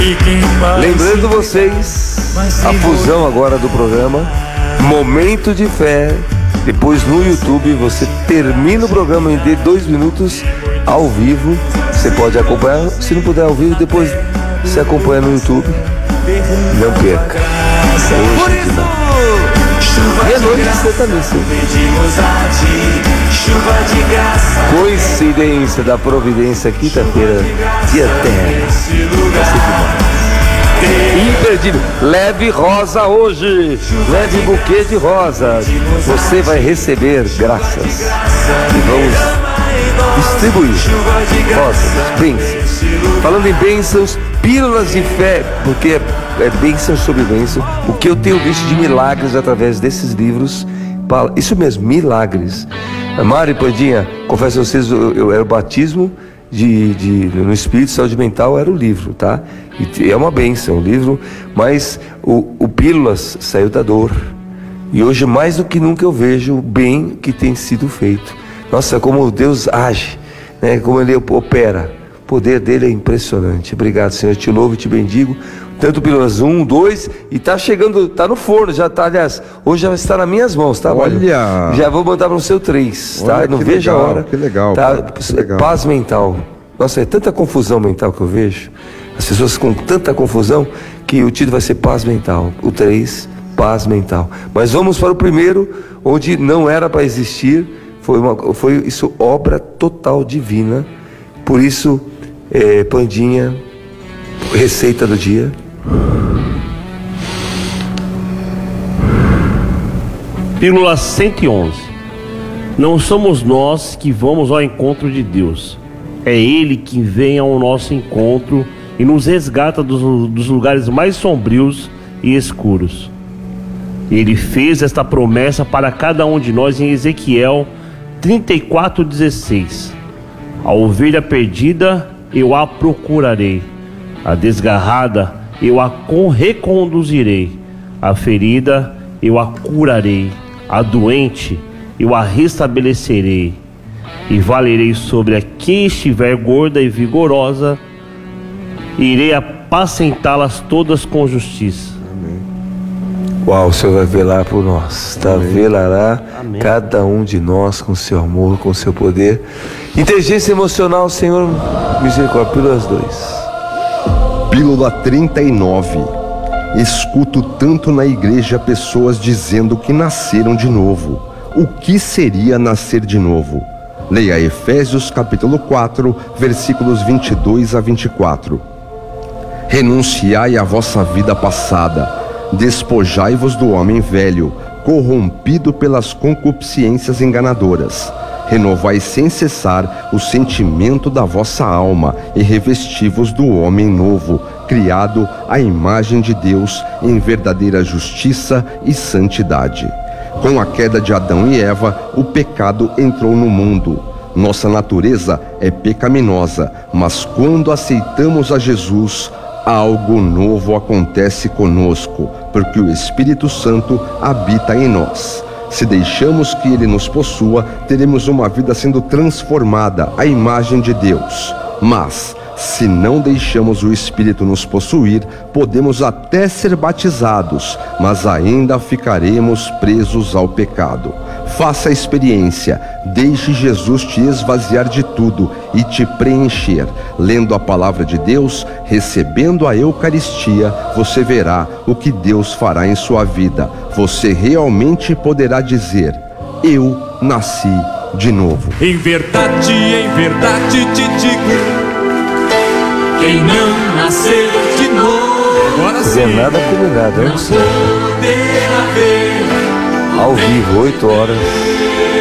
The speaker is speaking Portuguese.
Lembrando vocês, a fusão agora do programa Momento de Fé. Depois no YouTube você termina o programa em 2 minutos ao vivo. Você pode acompanhar, se não puder ao vivo, depois você acompanha no YouTube. Não perca. E à noite você também, sim. Coincidência da providência, quinta-feira, dia 10. Vai ser demais. Imperdível. Leve rosa hoje. Leve buquê de rosa. Você vai receber graças. E vamos distribuir rosas, bênçãos. Falando em bênçãos, pílulas de fé, porque é bênção sobre bênção. O que eu tenho visto de milagres através desses livros, isso mesmo, milagres. Mari Pandinha, confesso a vocês, era o batismo no Espírito, saúde mental era o livro, tá? E é uma bênção o livro, mas o Pílulas saiu da dor. E hoje, mais do que nunca, eu vejo o bem que tem sido feito. Nossa, como Deus age, né? Como Ele opera. O poder dele é impressionante. Obrigado, Senhor. Eu te louvo e te bendigo. Tanto Pílulas 1, 2, e tá chegando, tá no forno, já tá, aliás, hoje já está nas minhas mãos, tá? Olha! Já vou mandar para o seu 3, tá? Não vejo a hora. Que legal, tá? Que legal. Paz mental. Nossa, é tanta confusão mental que eu vejo. As pessoas com tanta confusão que o título vai ser Paz Mental. O 3, Paz Mental. Mas vamos para o primeiro, onde não era para existir, foi isso, obra total divina. Por isso, Pandinha, receita do dia. Pílula 111. Não somos nós que vamos ao encontro de Deus. É Ele que vem ao nosso encontro e nos resgata dos lugares mais sombrios e escuros. Ele fez esta promessa para cada um de nós em Ezequiel 34:16. A ovelha perdida eu a procurarei, a desgarrada eu a reconduzirei, a ferida eu a curarei, a doente eu a restabelecerei, e valerei sobre a quem estiver gorda e vigorosa, e irei apacentá-las todas com justiça. Uau, o Senhor vai velar por nós, tá? Velará cada um de nós com seu amor, com seu poder. Inteligência emocional, Senhor, misericórdia. Pílulas 2. Pílula 39. Escuto tanto na igreja pessoas dizendo que nasceram de novo. O que seria nascer de novo? Leia Efésios capítulo 4, versículos 22 a 24. Renunciai à vossa vida passada. Despojai-vos do homem velho, corrompido pelas concupiscências enganadoras. Renovai sem cessar o sentimento da vossa alma e revesti-vos do homem novo, criado à imagem de Deus em verdadeira justiça e santidade. Com a queda de Adão e Eva, o pecado entrou no mundo. Nossa natureza é pecaminosa, mas quando aceitamos a Jesus, algo novo acontece conosco, porque o Espírito Santo habita em nós. Se deixamos que Ele nos possua, teremos uma vida sendo transformada à imagem de Deus. Mas, se não deixamos o Espírito nos possuir, podemos até ser batizados, mas ainda ficaremos presos ao pecado. Faça a experiência, deixe Jesus te esvaziar de tudo e te preencher. Lendo a palavra de Deus, recebendo a Eucaristia, você verá o que Deus fará em sua vida. Você realmente poderá dizer: eu nasci de novo. Em verdade te digo, quem não nasceu de novo, agora sim, nada combinado, não poderá ver ao vivo, 8 horas.